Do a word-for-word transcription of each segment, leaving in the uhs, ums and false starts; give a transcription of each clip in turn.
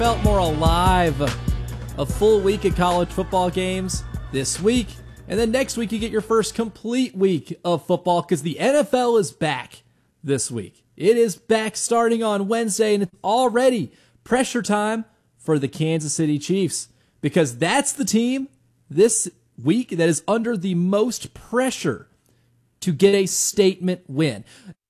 Felt more alive. A full week of college football games this week, and then next week you get your first complete week of football because the N F L is back this week. It is back starting on Wednesday, and it's already pressure time for the Kansas City Chiefs because that's the team this week that is under the most pressure to get a statement win.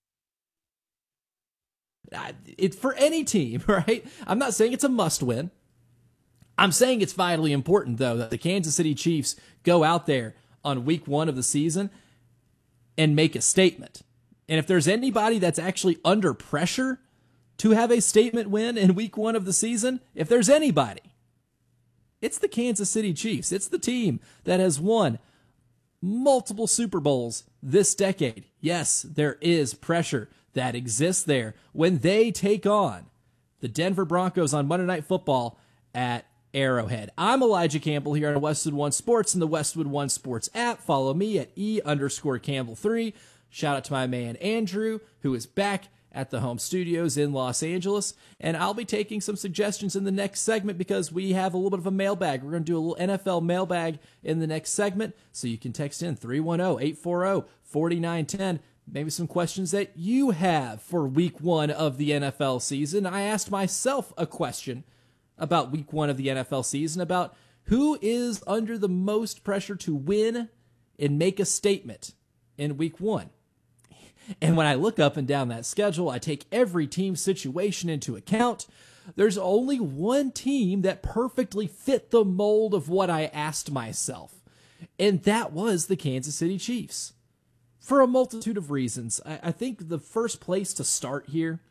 It, for any team, right? I'm not saying it's a must win. I'm saying it's vitally important, though, that the Kansas City Chiefs go out there on week one of the season and make a statement. And if there's anybody that's actually under pressure to have a statement win in week one of the season, if there's anybody, it's the Kansas City Chiefs. It's the team that has won multiple Super Bowls this decade. Yes, there is pressure that exists there when they take on the Denver Broncos on Monday Night Football at Arrowhead. I'm Elijah Campbell here on Westwood One Sports and the Westwood One Sports app. Follow me at E underscore Campbell three. Shout out to my man Andrew, who is back at the home studios in Los Angeles. And I'll be taking some suggestions in the next segment because we have a little bit of a mailbag. We're going to do a little N F L mailbag in the next segment. So you can text in three one zero, eight four zero, four nine one zero. Maybe some questions that you have for week one of the N F L season. I asked myself a question about week one of the N F L season about who is under the most pressure to win and make a statement in week one. And when I look up and down that schedule, I take every team's situation into account. There's only one team that perfectly fit the mold of what I asked myself, and that was the Kansas City Chiefs. For a multitude of reasons. I think the first place to start here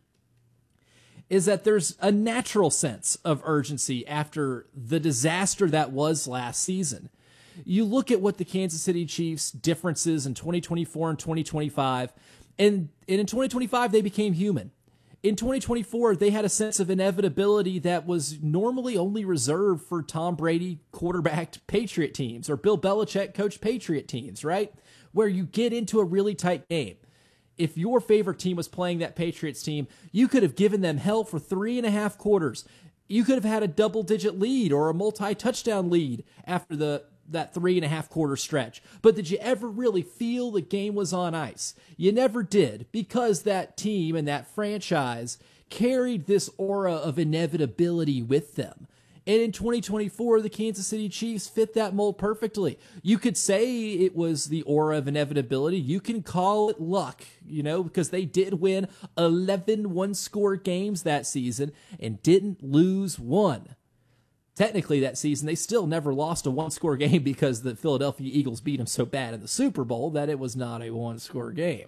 is that there's a natural sense of urgency after the disaster that was last season. You look at what the Kansas City Chiefs' differences in twenty twenty-four and twenty twenty-five, and, and in twenty twenty-five they became human. In twenty twenty-four, they had a sense of inevitability that was normally only reserved for Tom Brady quarterbacked Patriot teams or Bill Belichick coached Patriot teams, right? Where you get into a really tight game. If your favorite team was playing that Patriots team, you could have given them hell for three and a half quarters. You could have had a double-digit lead or a multi-touchdown lead after the that three and a half quarter stretch. But did you ever really feel the game was on ice? You never did, because that team and that franchise carried this aura of inevitability with them. And in twenty twenty-four, the Kansas City Chiefs fit that mold perfectly. You could say it was the aura of inevitability. You can call it luck, you know, because they did win eleven one-score games that season and didn't lose one. Technically, that season, they still never lost a one-score game because the Philadelphia Eagles beat them so bad in the Super Bowl that it was not a one-score game.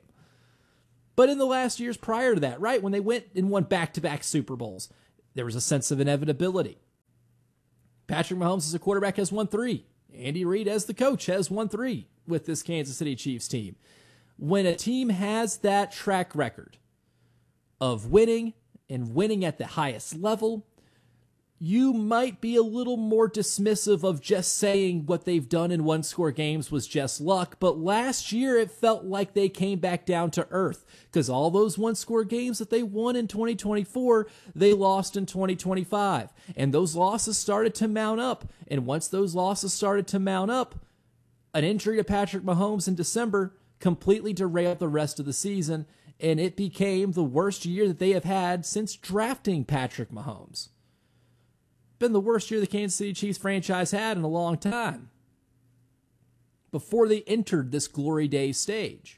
But in the last years prior to that, right, when they went and won back-to-back Super Bowls, there was a sense of inevitability. Patrick Mahomes as a quarterback has won three. Andy Reid as the coach has won three with this Kansas City Chiefs team. When a team has that track record of winning and winning at the highest level, you might be a little more dismissive of just saying what they've done in one-score games was just luck. But last year, it felt like they came back down to earth because all those one-score games that they won in twenty twenty-four, they lost in twenty twenty-five. And those losses started to mount up. And once those losses started to mount up, an injury to Patrick Mahomes in December completely derailed the rest of the season. And it became the worst year that they have had since drafting Patrick Mahomes. Been the worst year the Kansas City Chiefs franchise had in a long time before they entered this glory days stage.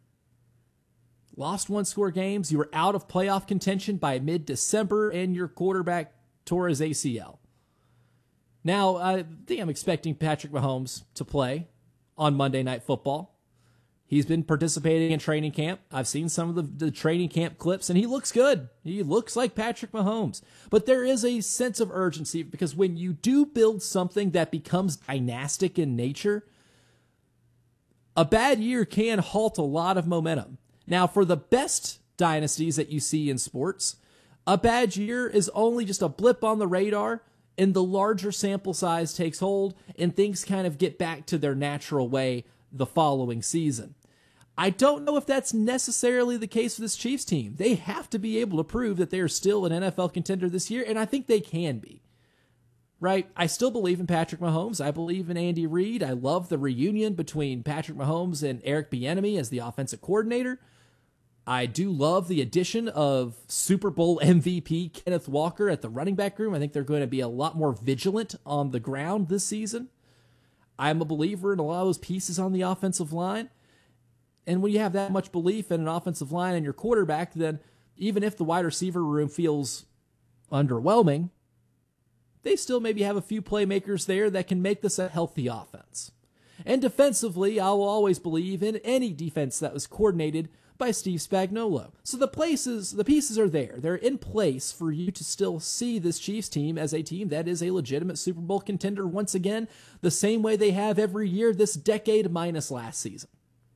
Lost one-score games. You were out of playoff contention by mid-December, and your quarterback tore his A C L. Now, I think I'm expecting Patrick Mahomes to play on Monday Night Football. He's been participating in training camp. I've seen some of the, the training camp clips, and he looks good. He looks like Patrick Mahomes. But there is a sense of urgency because when you do build something that becomes dynastic in nature, a bad year can halt a lot of momentum. Now, for the best dynasties that you see in sports, a bad year is only just a blip on the radar, and the larger sample size takes hold, and things kind of get back to their natural way the following season. I don't know if that's necessarily the case for this Chiefs team. They have to be able to prove that they are still an N F L contender this year, and I think they can be. Right? I still believe in Patrick Mahomes. I believe in Andy Reid. I love the reunion between Patrick Mahomes and Eric Bieniemy as the offensive coordinator. I do love the addition of Super Bowl M V P Kenneth Walker at the running back room. I think they're going to be a lot more vigilant on the ground this season. I'm a believer in a lot of those pieces on the offensive line. And when you have that much belief in an offensive line and your quarterback, then even if the wide receiver room feels underwhelming, they still maybe have a few playmakers there that can make this a healthy offense. And defensively, I will always believe in any defense that was coordinated by Steve Spagnuolo. So the places, the pieces are there. They're in place for you to still see this Chiefs team as a team that is a legitimate Super Bowl contender once again, the same way they have every year this decade minus last season.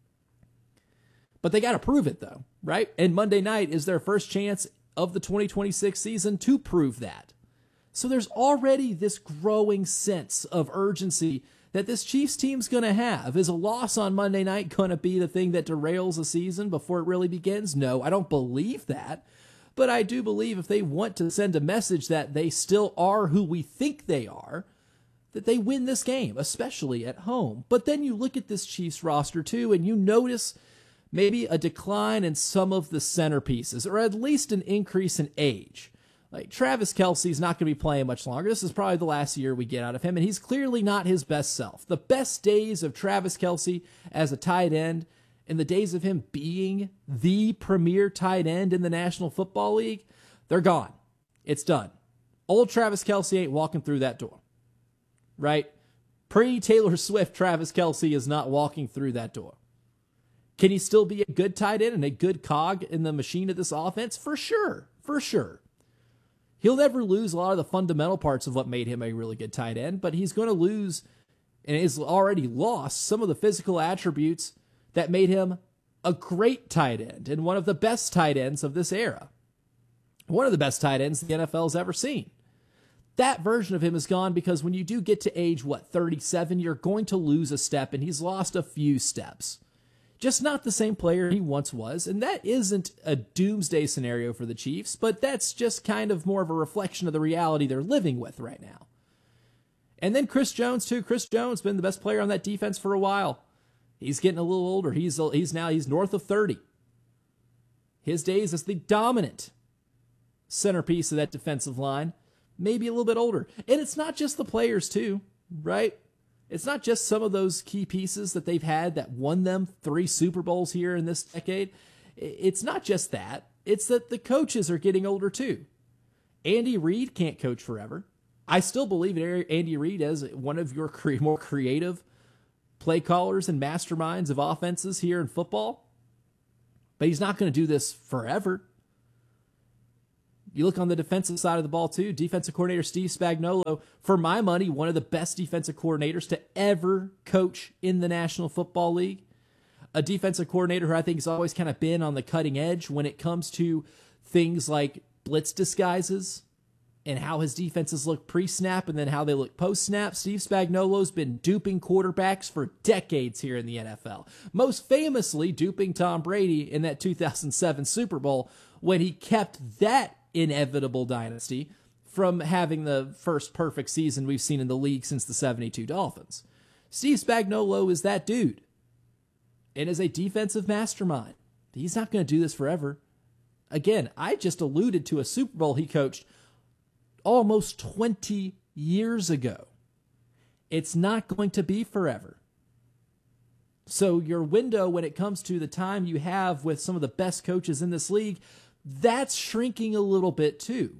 But they got to prove it though, right? And Monday night is their first chance of the twenty twenty-six season to prove that. So there's already this growing sense of urgency that this Chiefs team's going to have. Is a loss on Monday night going to be the thing that derails a season before it really begins? No, I don't believe that. But I do believe if they want to send a message that they still are who we think they are, that they win this game, especially at home. But then you look at this Chiefs roster too, and you notice maybe a decline in some of the centerpieces, or at least an increase in age. Like Travis Kelce's not going to be playing much longer. This is probably the last year we get out of him, and he's clearly not his best self. The best days of Travis Kelce as a tight end, and the days of him being the premier tight end in the National Football League, they're gone. It's done. Old Travis Kelce ain't walking through that door, right? Pre-Taylor Swift Travis Kelce is not walking through that door. Can he still be a good tight end and a good cog in the machine of this offense? For sure, for sure. He'll never lose a lot of the fundamental parts of what made him a really good tight end, but he's going to lose, and has already lost, some of the physical attributes that made him a great tight end and one of the best tight ends of this era. One of the best tight ends the N F L's ever seen. That version of him is gone because when you do get to age, what, thirty-seven, you're going to lose a step, and he's lost a few steps. Just not the same player he once was, and that isn't a doomsday scenario for the Chiefs, but that's just kind of more of a reflection of the reality they're living with right now. And then Chris Jones, too. Chris Jones been the best player on that defense for a while. He's getting a little older. He's he's now he's north of thirty. His days as the dominant centerpiece of that defensive line, maybe a little bit older. And it's not just the players, too, right? It's not just some of those key pieces that they've had that won them three Super Bowls here in this decade. It's not just that. It's that the coaches are getting older too. Andy Reid can't coach forever. I still believe in Andy Reid as one of your more creative play callers and masterminds of offenses here in football. But he's not going to do this forever. You look on the defensive side of the ball, too. Defensive coordinator Steve Spagnuolo, for my money, one of the best defensive coordinators to ever coach in the National Football League. A defensive coordinator who I think has always kind of been on the cutting edge when it comes to things like blitz disguises and how his defenses look pre-snap and then how they look post-snap. Steve Spagnuolo's been duping quarterbacks for decades here in the N F L. Most famously, duping Tom Brady in that two thousand seven Super Bowl when he kept that inevitable dynasty from having the first perfect season we've seen in the league since the seventy-two Dolphins. Steve Spagnuolo is that dude and is a defensive mastermind. He's not going to do this forever. Again, I just alluded to a Super Bowl he coached almost twenty years ago. It's not going to be forever. So your window when it comes to the time you have with some of the best coaches in this league, that's shrinking a little bit too.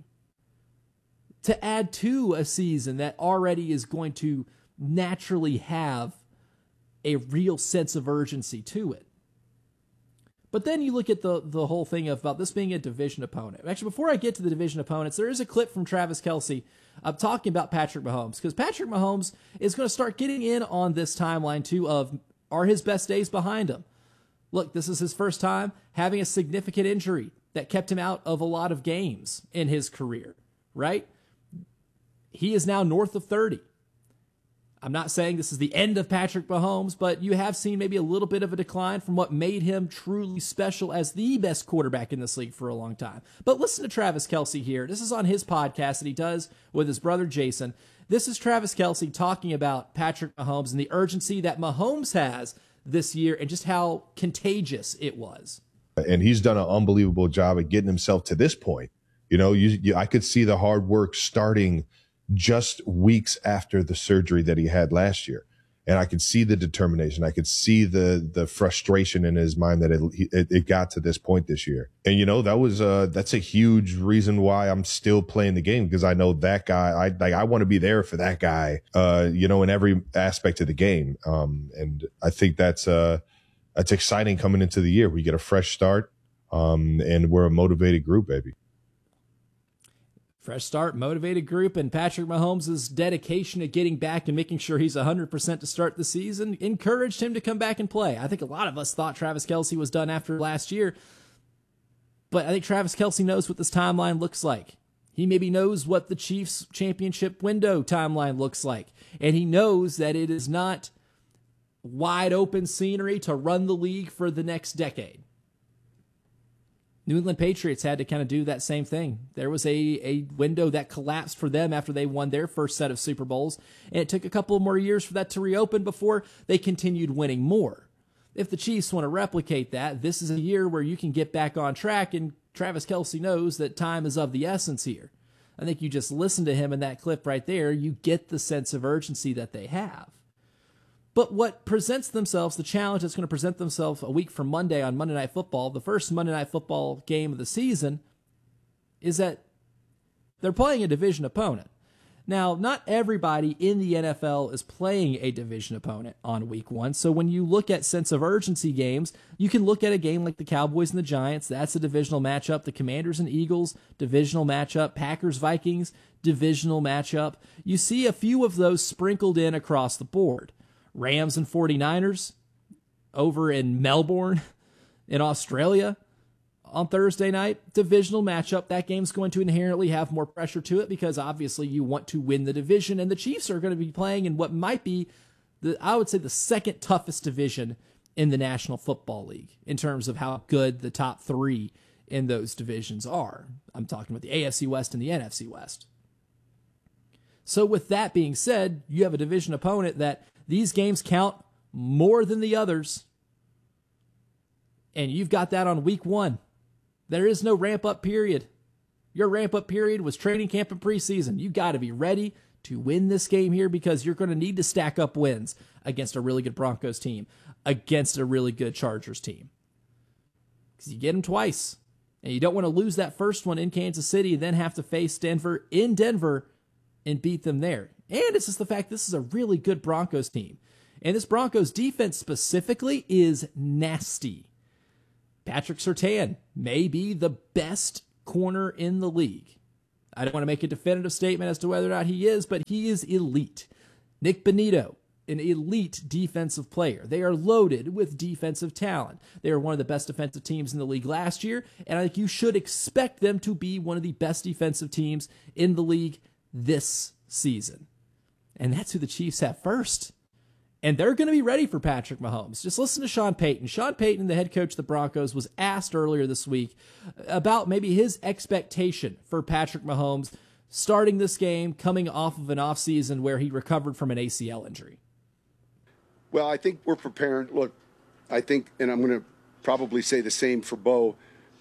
To add to a season that already is going to naturally have a real sense of urgency to it. But then you look at the, the whole thing of, about this being a division opponent. Actually, before I get to the division opponents, there is a clip from Travis Kelce uh, talking about Patrick Mahomes, because Patrick Mahomes is going to start getting in on this timeline too of, are his best days behind him? Look, this is his first time having a significant injury that kept him out of a lot of games in his career, right? He is now north of thirty. I'm not saying this is the end of Patrick Mahomes, but you have seen maybe a little bit of a decline from what made him truly special as the best quarterback in this league for a long time. But listen to Travis Kelce here. This is on his podcast that he does with his brother Jason. This is Travis Kelce talking about Patrick Mahomes and the urgency that Mahomes has this year and just how contagious it was. And he's done an unbelievable job at getting himself to this point. You know, you, you, I could see the hard work starting just weeks after the surgery that he had last year. And I could see the determination. I could see the the frustration in his mind that it, it, it got to this point this year. And, you know, that was uh that's a huge reason why I'm still playing the game, because I know that guy, I like, I want to be there for that guy, uh, you know, in every aspect of the game. Um, and I think that's, uh, that's exciting coming into the year. We get a fresh start, um, and we're a motivated group, baby. Fresh start, motivated group, and Patrick Mahomes' dedication to getting back and making sure he's one hundred percent to start the season encouraged him to come back and play. I think a lot of us thought Travis Kelce was done after last year, but I think Travis Kelce knows what this timeline looks like. He maybe knows what the Chiefs championship window timeline looks like, and he knows that it is not wide open scenery to run the league for the next decade. New England Patriots had to kind of do that same thing. There was a, a window that collapsed for them after they won their first set of Super Bowls, and it took a couple more years for that to reopen before they continued winning more. If the Chiefs want to replicate that, this is a year where you can get back on track, and Travis Kelce knows that time is of the essence here. I think you just listen to him in that clip right there, you get the sense of urgency that they have. But what presents themselves, the challenge that's going to present themselves a week from Monday on Monday Night Football, the first Monday Night Football game of the season, is that they're playing a division opponent. Now, not everybody in the N F L is playing a division opponent on week one. So when you look at sense of urgency games, you can look at a game like the Cowboys and the Giants. That's a divisional matchup. The Commanders and Eagles, divisional matchup. Packers, Vikings, divisional matchup. You see a few of those sprinkled in across the board. Rams and 49ers over in Melbourne in Australia on Thursday night. Divisional matchup. That game's going to inherently have more pressure to it because obviously you want to win the division, and the Chiefs are going to be playing in what might be, the I would say, the second toughest division in the National Football League in terms of how good the top three in those divisions are. I'm talking about the A F C West and the N F C West. So with that being said, you have a division opponent that these games count more than the others, and you've got that on week one. There is no ramp-up period. Your ramp-up period was training camp and preseason. You got to be ready to win this game here because you're going to need to stack up wins against a really good Broncos team, against a really good Chargers team. Because you get them twice, and you don't want to lose that first one in Kansas City and then have to face Denver in Denver and beat them there. And it's just the fact this is a really good Broncos team. And this Broncos defense specifically is nasty. Patrick Surtain may be the best corner in the league. I don't want to make a definitive statement as to whether or not he is, but he is elite. Nick Bonito, an elite defensive player. They are loaded with defensive talent. They are one of the best defensive teams in the league last year, and I think you should expect them to be one of the best defensive teams in the league this season. And that's who the Chiefs have first. And they're going to be ready for Patrick Mahomes. Just listen to Sean Payton. Sean Payton, the head coach of the Broncos, was asked earlier this week about maybe his expectation for Patrick Mahomes starting this game, coming off of an offseason where he recovered from an A C L injury. Well, I think we're prepared. Look, I think, and I'm going to probably say the same for Bo,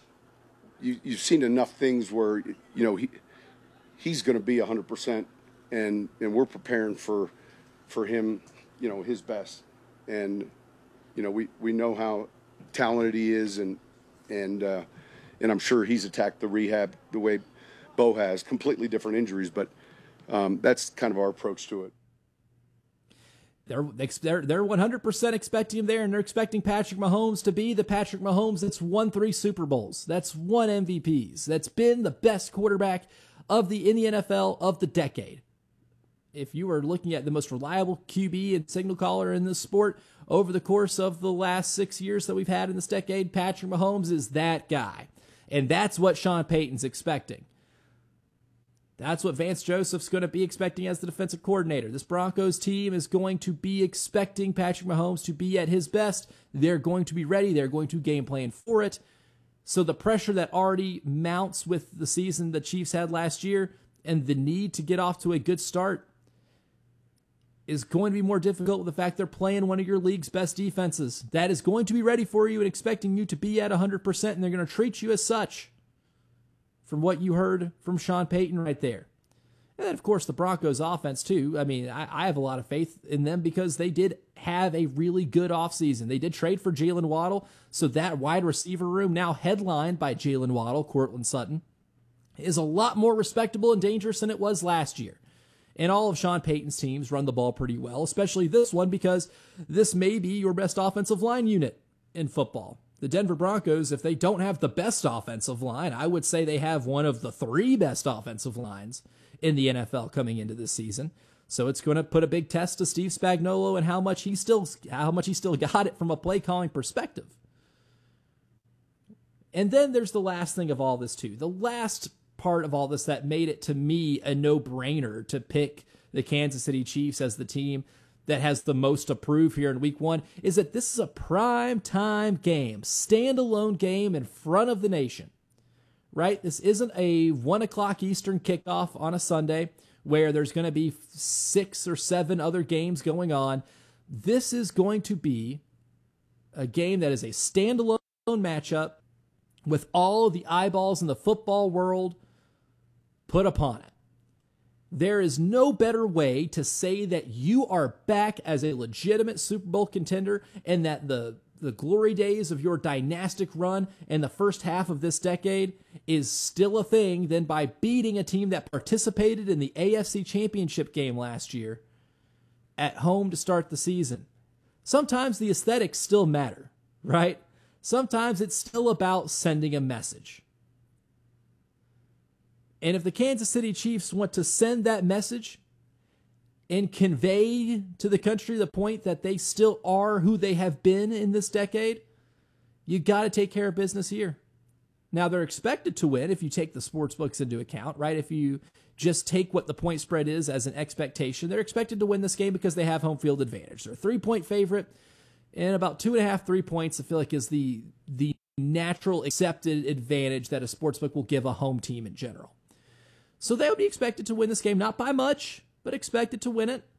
you, you've seen enough things where, you know, he he's going to be one hundred percent. And and we're preparing for for him, you know, his best. And, you know, we, we know how talented he is, and and uh, and I'm sure he's attacked the rehab the way Bo has, completely different injuries, but um, that's kind of our approach to it. They're they're they're one hundred percent expecting him there, and they're expecting Patrick Mahomes to be the Patrick Mahomes that's won three Super Bowls, that's won M V Ps, that's been the best quarterback of the in the N F L of the decade. If you are looking at the most reliable Q B and signal caller in this sport over the course of the last six years that we've had in this decade, Patrick Mahomes is that guy. And that's what Sean Payton's expecting. That's what Vance Joseph's going to be expecting as the defensive coordinator. This Broncos team is going to be expecting Patrick Mahomes to be at his best. They're going to be ready. They're going to game plan for it. So the pressure that already mounts with the season the Chiefs had last year and the need to get off to a good start is going to be more difficult with the fact they're playing one of your league's best defenses. That is going to be ready for you and expecting you to be at one hundred percent, and they're going to treat you as such. From what you heard from Sean Payton right there. And then, of course, the Broncos offense, too. I mean, I, I have a lot of faith in them because they did have a really good offseason. They did trade for Jalen Waddle, so that wide receiver room, now headlined by Jalen Waddle, Courtland Sutton, is a lot more respectable and dangerous than it was last year. And all of Sean Payton's teams run the ball pretty well, especially this one because this may be your best offensive line unit in football. The Denver Broncos, if they don't have the best offensive line, I would say they have one of the three best offensive lines in the N F L coming into this season. So it's going to put a big test to Steve Spagnuolo and how much he still how much he still got it from a play calling perspective. And then there's the last thing of all this too. The last part of all this that made it to me a no-brainer to pick the Kansas City Chiefs as the team that has the most to prove here in week one is that this is a prime time game, standalone game in front of the nation, right? This isn't a one o'clock Eastern kickoff on a Sunday where there's going to be six or seven other games going on. This is going to be a game that is a standalone matchup with all of the eyeballs in the football world put upon it. There is no better way to say that you are back as a legitimate Super Bowl contender and that the, the glory days of your dynastic run in the first half of this decade is still a thing than by beating a team that participated in the A F C Championship game last year at home to start the season. Sometimes the aesthetics still matter, right? Sometimes it's still about sending a message. And if the Kansas City Chiefs want to send that message and convey to the country the point that they still are who they have been in this decade, you got to take care of business here. Now, they're expected to win if you take the sports books into account, right? If you just take what the point spread is as an expectation, they're expected to win this game because they have home field advantage. They're a three-point favorite, and about two and a half, three points, I feel like is the, the natural accepted advantage that a sportsbook will give a home team in general. So they would be expected to win this game, not by much, but expected to win it.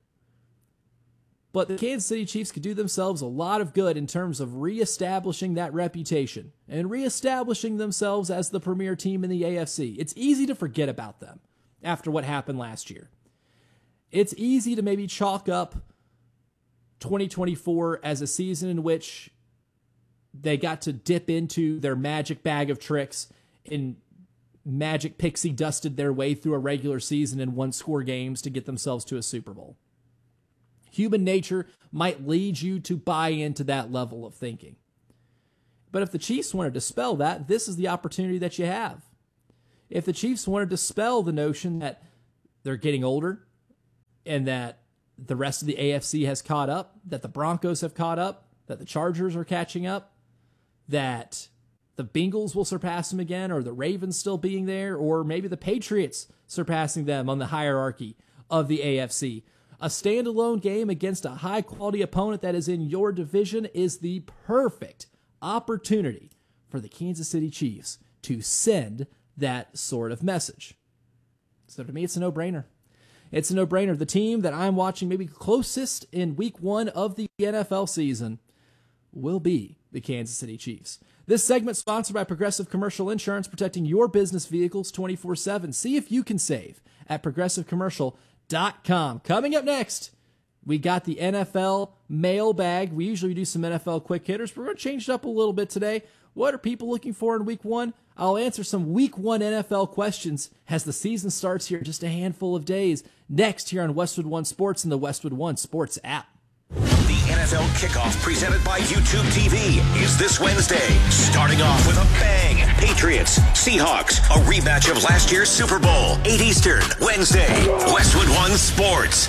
But the Kansas City Chiefs could do themselves a lot of good in terms of reestablishing that reputation and reestablishing themselves as the premier team in the A F C. It's easy to forget about them after what happened last year. It's easy to maybe chalk up twenty twenty-four as a season in which they got to dip into their magic bag of tricks and magic pixie dusted their way through a regular season and won score games to get themselves to a Super Bowl. Human nature might lead you to buy into that level of thinking. But if the Chiefs want to dispel that, this is the opportunity that you have. If the Chiefs want to dispel the notion that they're getting older and that the rest of the A F C has caught up, that the Broncos have caught up, that the Chargers are catching up, that the Bengals will surpass them again, or the Ravens still being there, or maybe the Patriots surpassing them on the hierarchy of the A F C. A standalone game against a high-quality opponent that is in your division is the perfect opportunity for the Kansas City Chiefs to send that sort of message. So to me, it's a no-brainer. It's a no-brainer. The team that I'm watching maybe closest in week one of the N F L season will be the Kansas City Chiefs. This segment sponsored by Progressive Commercial Insurance, protecting your business vehicles twenty-four seven. See if you can save at progressive commercial dot com. Coming up next, we got the N F L mailbag. We usually do some N F L quick hitters, but we're going to change it up a little bit today. What are people looking for in week one? I'll answer some week one N F L questions as the season starts here in just a handful of days. Next here on Westwood One Sports and the Westwood One Sports app. The N F L kickoff presented by YouTube T V is this Wednesday. Starting off with a bang. Patriots, Seahawks, a rematch of last year's Super Bowl. eight Eastern, Wednesday. Westwood One Sports.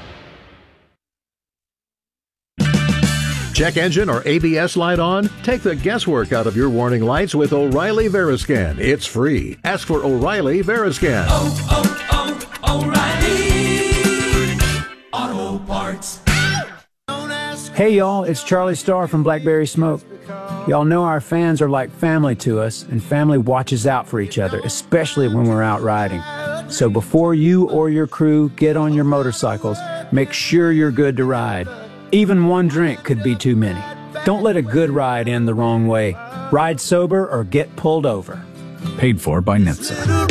Check engine or A B S light on? Take the guesswork out of your warning lights with O'Reilly Veriscan. It's free. Ask for O'Reilly Veriscan. Oh, oh, O'Reilly Auto Parts. Hey y'all, it's Charlie Starr from Blackberry Smoke. Y'all know our fans are like family to us, and family watches out for each other, especially when we're out riding. So before you or your crew get on your motorcycles, make sure you're good to ride. Even one drink could be too many. Don't let a good ride end the wrong way. Ride sober or get pulled over. Paid for by N H T S A.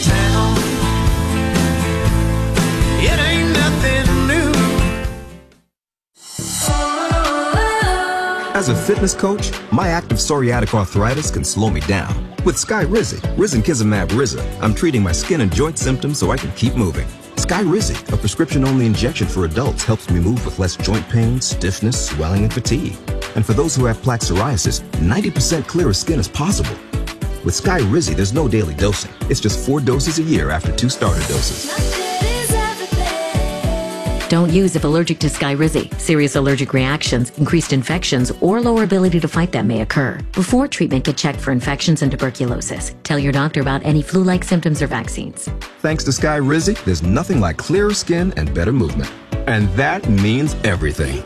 It ain't nothing new. As a fitness coach, my active psoriatic arthritis can slow me down. With Skyrizi, Risankizumab Riza, I'm treating my skin and joint symptoms so I can keep moving. Skyrizi, a prescription-only injection for adults, helps me move with less joint pain, stiffness, swelling, and fatigue. And for those who have plaque psoriasis, ninety percent clearer skin is possible. With Skyrizi, there's no daily dosing. It's just four doses a year after two starter doses. Don't use if allergic to Skyrizi. Serious allergic reactions, increased infections, or lower ability to fight them may occur. Before treatment, get checked for infections and tuberculosis. Tell your doctor about any flu-like symptoms or vaccines. Thanks to Skyrizi, there's nothing like clearer skin and better movement. And that means everything.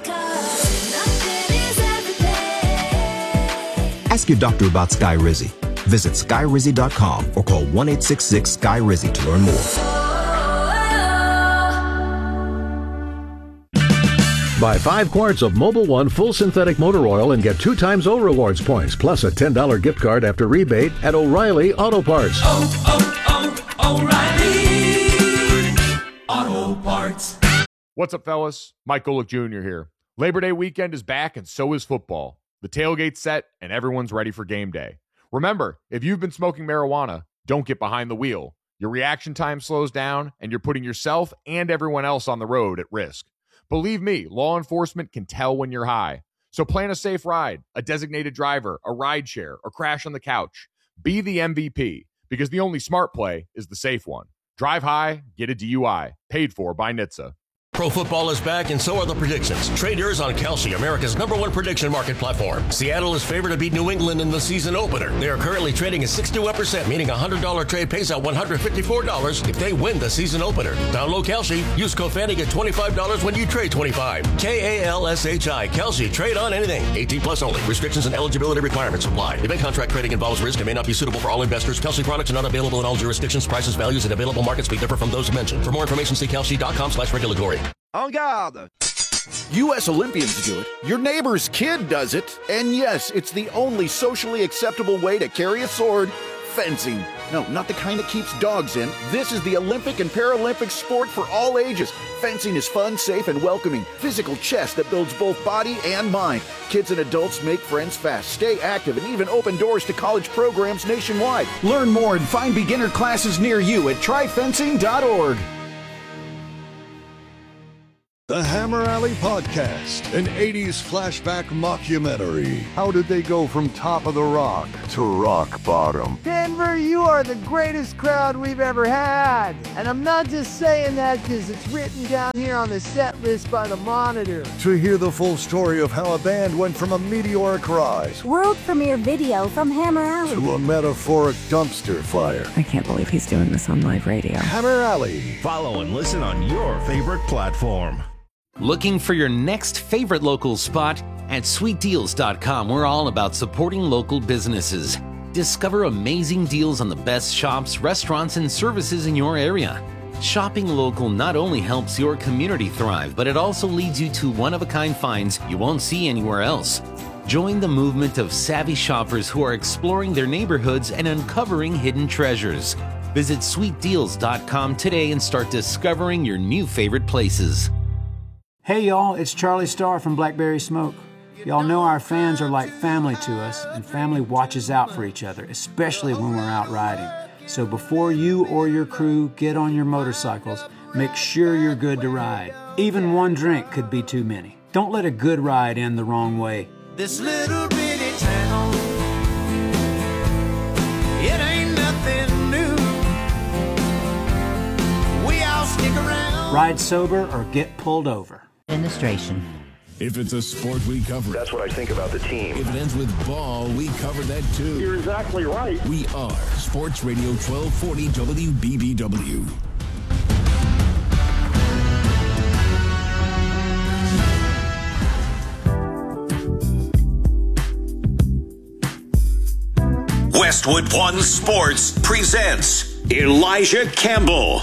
Ask your doctor about Skyrizi. Visit Skyrizi dot com or call one eight six six Sky Rizi to learn more. Buy five quarts of Mobil One full synthetic motor oil and get two times O Rewards points, plus a ten dollars gift card after rebate at O'Reilly Auto Parts. Oh, oh, oh, O'Reilly Auto Parts. What's up, fellas? Mike Golick Junior here. Labor Day weekend is back, and so is football. The tailgate's set, and everyone's ready for game day. Remember, if you've been smoking marijuana, don't get behind the wheel. Your reaction time slows down, and you're putting yourself and everyone else on the road at risk. Believe me, law enforcement can tell when you're high. So plan a safe ride, a designated driver, a ride share, or crash on the couch. Be the M V P, because the only smart play is the safe one. Drive high, get a D U I. Paid for by N H T S A. Pro football is back, and so are the predictions. Trade yours on Kalshi, America's number one prediction market platform. Seattle is favored to beat New England in the season opener. They are currently trading at sixty-one percent, meaning a one hundred dollars trade pays out one hundred fifty-four dollars if they win the season opener. Download Kalshi. Use code Fanny, get twenty-five dollars when you trade twenty-five. K A L S H I. Kalshi. Trade on anything. eighteen plus only. Restrictions and eligibility requirements apply. Event contract trading involves risk and may not be suitable for all investors. Kalshi products are not available in all jurisdictions. Prices, values, and available markets may differ from those mentioned. For more information, see Kalshi dot com slash regulatory. En garde! U S Olympians do it, your neighbor's kid does it, and yes, it's the only socially acceptable way to carry a sword, fencing. No, not the kind that keeps dogs in. This is the Olympic and Paralympic sport for all ages. Fencing is fun, safe, and welcoming. Physical chess that builds both body and mind. Kids and adults make friends fast, stay active, and even open doors to college programs nationwide. Learn more and find beginner classes near you at try fencing dot org. The Hammer Alley Podcast, an eighties flashback mockumentary. How did they go from top of the rock to rock bottom? Denver, you are the greatest crowd we've ever had. And I'm not just saying that because it's written down here on the set list by the Monitor. To hear the full story of how a band went from a meteoric rise, world premiere video from Hammer Alley, to a metaphoric dumpster fire. I can't believe he's doing this on live radio. Hammer Alley. Follow and listen on your favorite platform. Looking for your next favorite local spot? At sweet deals dot com, we're all about supporting local businesses. Discover amazing deals on the best shops, restaurants, and services in your area. Shopping local not only helps your community thrive, but it also leads you to one-of-a-kind finds you won't see anywhere else. Join the movement of savvy shoppers who are exploring their neighborhoods and uncovering hidden treasures. Visit sweet deals dot com today and start discovering your new favorite places. Hey y'all, it's Charlie Starr from Blackberry Smoke. Y'all know our fans are like family to us, and family watches out for each other, especially when we're out riding. So before you or your crew get on your motorcycles, make sure you're good to ride. Even one drink could be too many. Don't let a good ride end the wrong way. This little bitty town, it ain't nothing new. We all stick around. Ride sober or get pulled over. Administration. If it's a sport, we cover it. That's what I think about the team. If it ends with ball, we cover that too. You're exactly right. We are Sports Radio twelve forty W B B W. Westwood One Sports presents Elijah Campbell.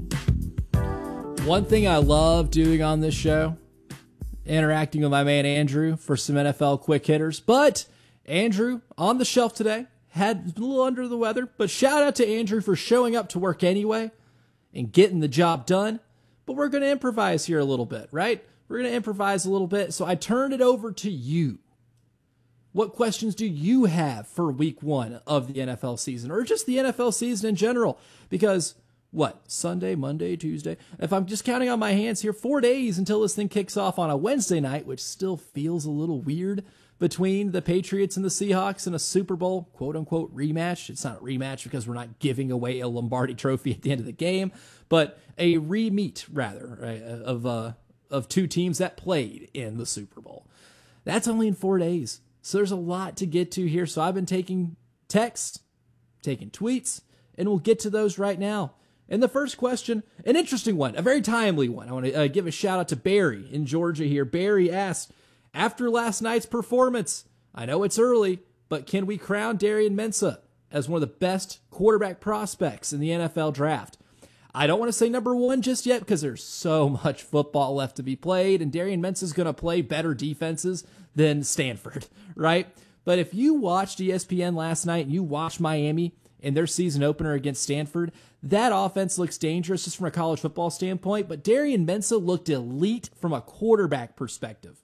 One thing I love doing on this show, interacting with my man Andrew for some N F L quick hitters. But Andrew, on the shelf today, had a little under the weather. But shout out to Andrew for showing up to work anyway and getting the job done. But we're going to improvise here a little bit, right? We're going to improvise a little bit. So I turn it over to you. What questions do you have for week one of the N F L season, or just the N F L season in general? Because what, Sunday, Monday, Tuesday? If I'm just counting on my hands here, four days until this thing kicks off on a Wednesday night, which still feels a little weird between the Patriots and the Seahawks in a Super Bowl, quote unquote, rematch. It's not a rematch because we're not giving away a Lombardi trophy at the end of the game, but a re-meet rather, right, of, uh, of two teams that played in the Super Bowl. That's only in four days. So there's a lot to get to here. So I've been taking texts, taking tweets, and we'll get to those right now. And the first question, an interesting one, a very timely one. I want to uh, give a shout out to Barry in Georgia here. Barry asked, after last night's performance, I know it's early, but can we crown Darian Mensah as one of the best quarterback prospects in the N F L draft? I don't want to say number one just yet because there's so much football left to be played, and Darian Mensah is going to play better defenses than Stanford, right? But if you watched E S P N last night and you watched Miami in their season opener against Stanford, that offense looks dangerous just from a college football standpoint, but Darian Mensah looked elite from a quarterback perspective.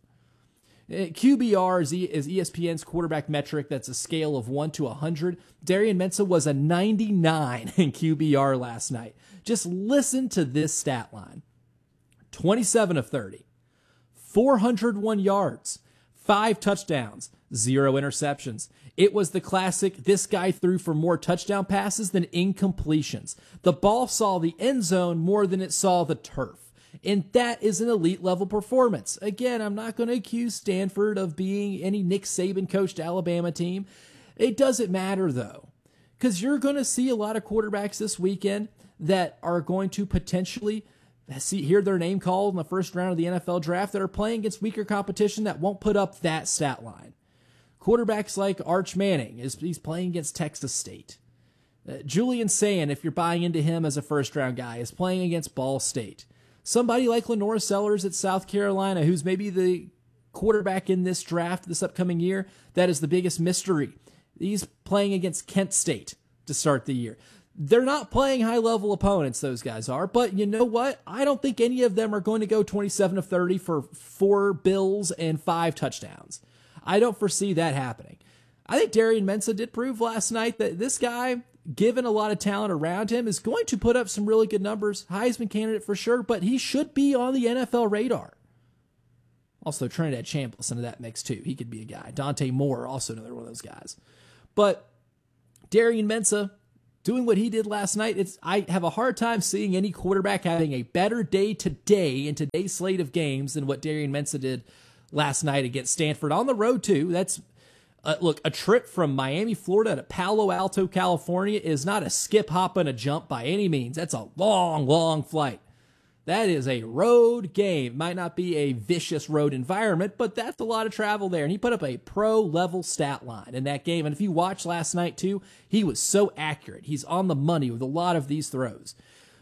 Q B R is E S P N's quarterback metric. That's a scale of one to one hundred. Darian Mensah was a ninety-nine in Q B R last night. Just listen to this stat line. twenty-seven of thirty, four hundred one yards, five touchdowns, zero interceptions. It was the classic, this guy threw for more touchdown passes than incompletions. The ball saw the end zone more than it saw the turf. And that is an elite level performance. Again, I'm not going to accuse Stanford of being any Nick Saban coached Alabama team. It doesn't matter though, because you're going to see a lot of quarterbacks this weekend that are going to potentially see hear their name called in the first round of the N F L draft that are playing against weaker competition that won't put up that stat line. Quarterbacks like Arch Manning, is he's playing against Texas State. Uh, Julian Sand, if you're buying into him as a first-round guy, is playing against Ball State. Somebody like Lenore Sellers at South Carolina, who's maybe the quarterback in this draft this upcoming year, that is the biggest mystery. He's playing against Kent State to start the year. They're not playing high-level opponents, those guys are, but you know what? I don't think any of them are going to go twenty-seven of thirty for four bills and five touchdowns. I don't foresee that happening. I think Darian Mensah did prove last night that this guy, given a lot of talent around him, is going to put up some really good numbers. Heisman candidate for sure, but he should be on the N F L radar. Also, Trinidad Chambliss into that mix too. He could be a guy. Dante Moore, also another one of those guys. But Darian Mensah, doing what he did last night, it's I have a hard time seeing any quarterback having a better day today in today's slate of games than what Darian Mensah did last night against Stanford on the road too. That's uh, look, a trip from Miami, Florida to Palo Alto, California is not a skip, hop, and a jump by any means. That's a long, long flight. That is a road game. Might not be a vicious road environment, but that's a lot of travel there. And he put up a pro-level stat line in that game. And if you watched last night too, he was so accurate. He's on the money with a lot of these throws.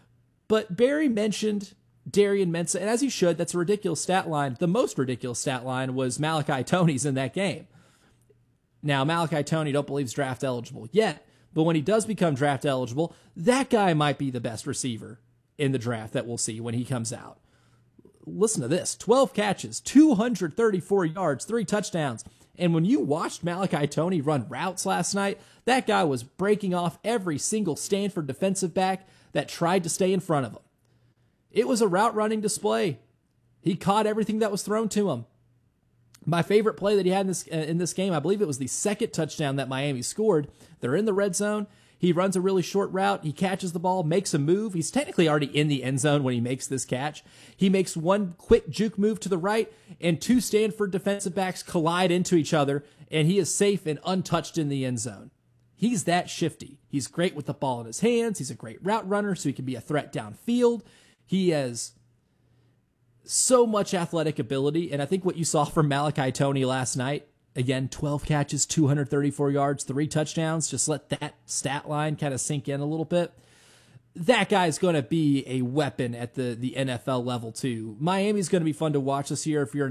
But Barry mentioned Darian Mensah, and as he should, that's a ridiculous stat line. The most ridiculous stat line was Malachi Toney's in that game. Now, Malachi Toney, don't believe is draft eligible yet, but when he does become draft eligible, that guy might be the best receiver in the draft that we'll see when he comes out. Listen to this, twelve catches, two hundred thirty-four yards, three touchdowns. And when you watched Malachi Toney run routes last night, that guy was breaking off every single Stanford defensive back that tried to stay in front of him. It was a route running display. He caught everything that was thrown to him. My favorite play that he had in this, uh, in this game, I believe it was the second touchdown that Miami scored. They're in the red zone. He runs a really short route. He catches the ball, makes a move. He's technically already in the end zone when he makes this catch. He makes one quick juke move to the right, and two Stanford defensive backs collide into each other, and he is safe and untouched in the end zone. He's that shifty. He's great with the ball in his hands. He's a great route runner, so he can be a threat downfield. He has so much athletic ability, and I think what you saw from Malachi Toney last night Again, twelve catches, two hundred thirty-four yards, three touchdowns. Just let that stat line kind of sink in a little bit. That guy's going to be a weapon at the, the N F L level too. Miami's going to be fun to watch this year if you're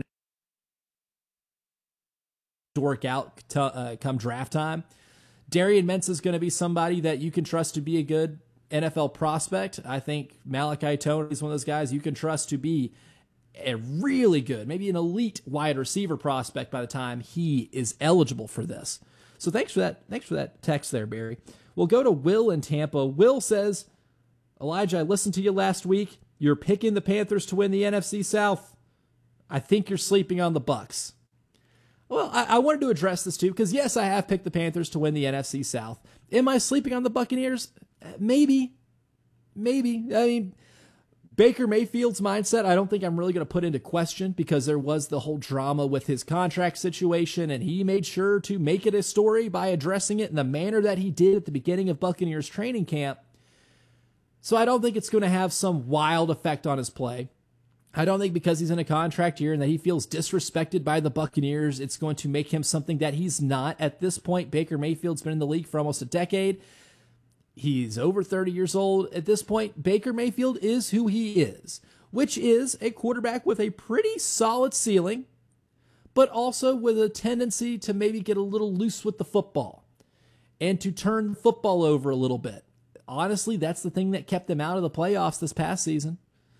to work out to, uh, come draft time. Darian Mensah is going to be somebody that you can trust to be a good N F L prospect. I think Malachi Tony is one of those guys you can trust to be a really good, maybe an elite wide receiver prospect by the time he is eligible for this. So thanks for that. Thanks for that text there, Barry. We'll go to Will in Tampa. Will says, Elijah, I listened to you last week. You're picking the Panthers to win the N F C South. I think you're sleeping on the Bucks. Well, I, I wanted to address this too, because yes, I have picked the Panthers to win the N F C South. Am I sleeping on the Buccaneers? Maybe. Maybe. I mean, Baker Mayfield's mindset, I don't think I'm really going to put into question, because there was the whole drama with his contract situation, and he made sure to make it a story by addressing it in the manner that he did at the beginning of Buccaneers training camp. So I don't think it's going to have some wild effect on his play. I don't think because he's in a contract year and that he feels disrespected by the Buccaneers, it's going to make him something that he's not. At this point, Baker Mayfield's been in the league for almost a decade. He's over thirty years old. At this point, Baker Mayfield is who he is, which is a quarterback with a pretty solid ceiling, but also with a tendency to maybe get a little loose with the football and to turn the football over a little bit. Honestly, that's the thing that kept them out of the playoffs this past season.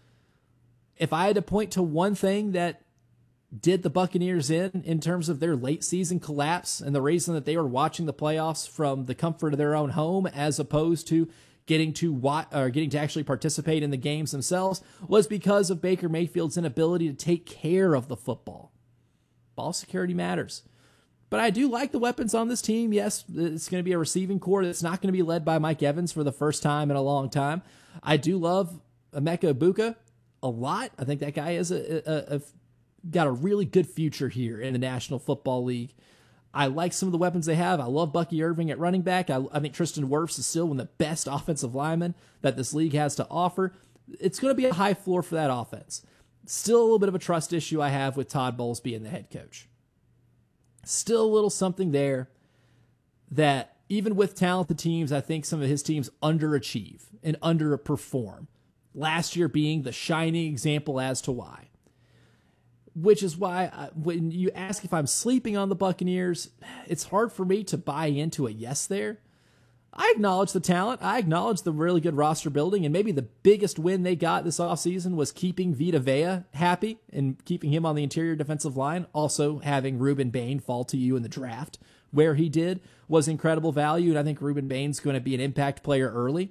If I had to point to one thing that did the Buccaneers in, in terms of their late season collapse and the reason that they were watching the playoffs from the comfort of their own home as opposed to getting to watch, or getting to actually participate in the games themselves, was because of Baker Mayfield's inability to take care of the football. Ball security matters. But I do like the weapons on this team. Yes, it's going to be a receiving core that's not going to be led by Mike Evans for the first time in a long time. I do love Emeka Egbuka a lot. I think that guy is a, a, a got a really good future here in the National Football League. I like some of the weapons they have. I love Bucky Irving at running back. I, I think Tristan Wirfs is still one of the best offensive linemen that this league has to offer. It's going to be a high floor for that offense. Still a little bit of a trust issue I have with Todd Bowles being the head coach. Still a little something there that even with talented teams, I think some of his teams underachieve and underperform. Last year being the shining example as to why. Which is why I, when you ask if I'm sleeping on the Buccaneers, it's hard for me to buy into a yes there. I acknowledge the talent. I acknowledge the really good roster building, and maybe the biggest win they got this offseason was keeping Vita Vea happy and keeping him on the interior defensive line. Also, having Ruben Bain fall to you in the draft where he did was incredible value, and I think Ruben Bain's going to be an impact player early.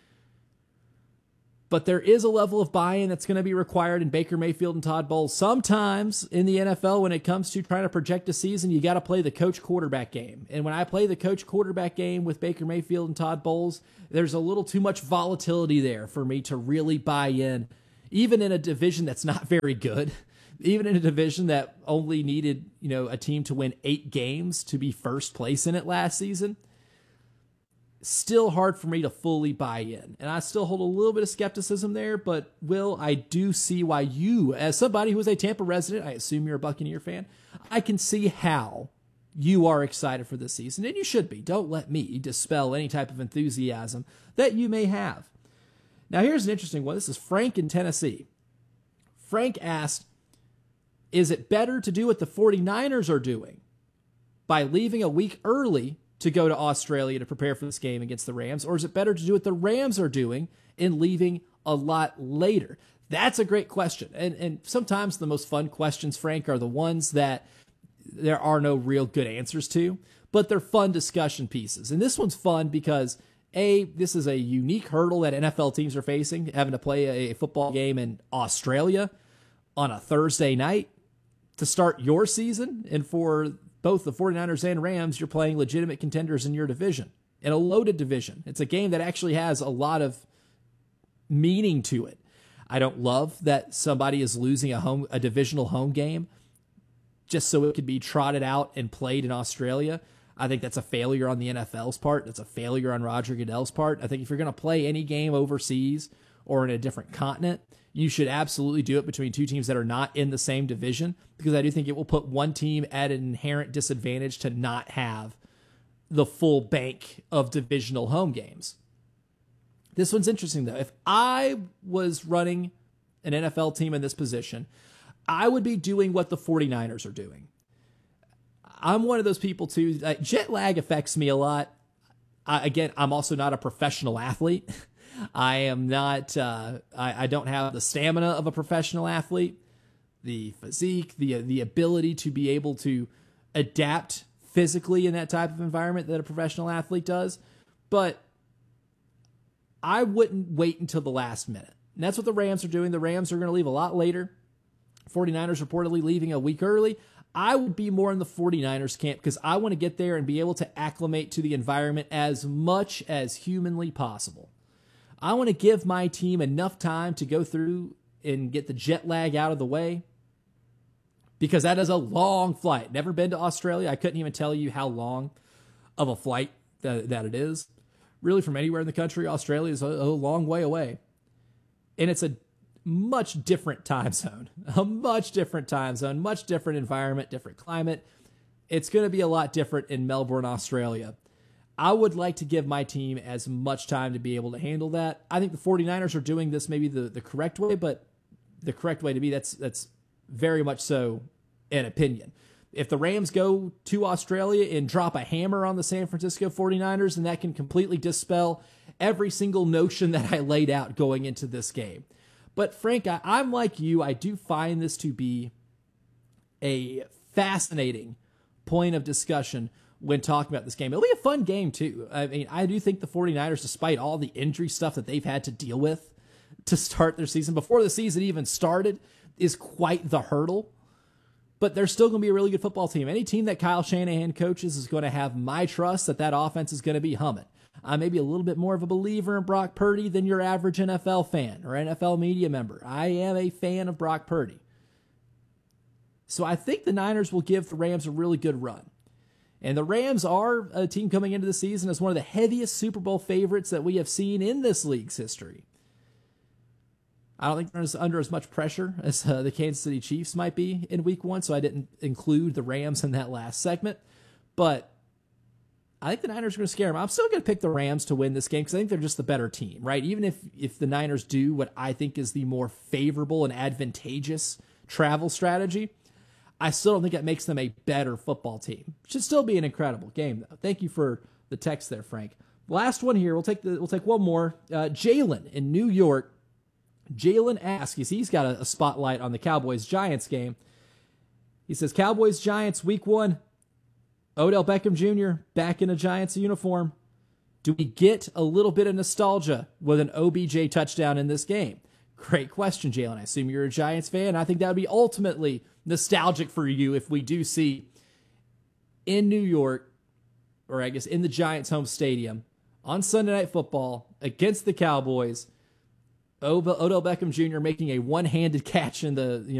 But there is a level of buy-in that's going to be required in Baker Mayfield and Todd Bowles. Sometimes in the N F L, when it comes to trying to project a season, you got to play the coach quarterback game. And when I play the coach quarterback game with Baker Mayfield and Todd Bowles, there's a little too much volatility there for me to really buy in, even in a division that's not very good, even in a division that only needed, you know, a team to win eight games to be first place in it last season. Still hard for me to fully buy in. And I still hold a little bit of skepticism there, but Will, I do see why you, as somebody who is a Tampa resident, I assume you're a Buccaneer fan, I can see how you are excited for this season, and you should be. Don't let me dispel any type of enthusiasm that you may have. Now here's an interesting one. This is Frank in Tennessee. Frank asked, is it better to do what the 49ers are doing by leaving a week early to go to Australia to prepare for this game against the Rams, or is it better to do what the Rams are doing and leaving a lot later? That's a great question. And and sometimes the most fun questions, Frank, are the ones that there are no real good answers to, but they're fun discussion pieces. And this one's fun because, A, this is a unique hurdle that N F L teams are facing, having to play a football game in Australia on a Thursday night to start your season, and for both the 49ers and Rams, you're playing legitimate contenders in your division, in a loaded division. It's a game that actually has a lot of meaning to it. I don't love that somebody is losing a home, a divisional home game just so it could be trotted out and played in Australia. I think that's a failure on the N F L's part. That's a failure on Roger Goodell's part. I think if you're going to play any game overseas or in a different continent, you should absolutely do it between two teams that are not in the same division, because I do think it will put one team at an inherent disadvantage to not have the full bank of divisional home games. This one's interesting, though. If I was running an N F L team in this position, I would be doing what the 49ers are doing. I'm one of those people, too. Uh, jet lag affects me a lot. I, again, I'm also not a professional athlete. I am not, uh, I, I don't have the stamina of a professional athlete, the physique, the, the ability to be able to adapt physically in that type of environment that a professional athlete does. But I wouldn't wait until the last minute. And that's what the Rams are doing. The Rams are going to leave a lot later. 49ers reportedly leaving a week early. I would be more in the 49ers camp because I want to get there and be able to acclimate to the environment as much as humanly possible. I want to give my team enough time to go through and get the jet lag out of the way, because that is a long flight. Never been to Australia. I couldn't even tell you how long of a flight that, that it is. Really, from anywhere in the country, Australia is a, a long way away. And it's a much different time zone, a much different time zone, much different environment, different climate. It's going to be a lot different in Melbourne, Australia. I would like to give my team as much time to be able to handle that. I think the 49ers are doing this maybe the, the correct way, but the correct way to be, that's that's very much so an opinion. If the Rams go to Australia and drop a hammer on the San Francisco 49ers, then that can completely dispel every single notion that I laid out going into this game. But Frank, I, I'm like you. I do find this to be a fascinating point of discussion when talking about this game. It'll be a fun game, too. I mean, I do think the 49ers, despite all the injury stuff that they've had to deal with to start their season, before the season even started, is quite the hurdle. But they're still going to be a really good football team. Any team that Kyle Shanahan coaches is going to have my trust that that offense is going to be humming. I'm maybe a little bit more of a believer in Brock Purdy than your average N F L fan or N F L media member. I am a fan of Brock Purdy. So I think the Niners will give the Rams a really good run. And the Rams are a team coming into the season as one of the heaviest Super Bowl favorites that we have seen in this league's history. I don't think they're under as much pressure as uh, the Kansas City Chiefs might be in week one, so I didn't include the Rams in that last segment. But I think the Niners are going to scare them. I'm still going to pick the Rams to win this game because I think they're just the better team, right? Even if, if the Niners do what I think is the more favorable and advantageous travel strategy, I still don't think that makes them a better football team. It should still be an incredible game, though. Thank you for the text there, Frank. Last one here. We'll take the we'll take one more. Uh, Jalen in New York. Jalen asks, he's got a, a spotlight on the Cowboys-Giants game. He says, Cowboys-Giants week one. Odell Beckham Junior back in a Giants uniform. Do we get a little bit of nostalgia with an O B J touchdown in this game? Great question, Jalen. I assume you're a Giants fan. I think that would be ultimately nostalgic for you if we do see in New York, or I guess in the Giants' home stadium, on Sunday Night Football against the Cowboys, Odell Beckham Junior making a one-handed catch in the you know,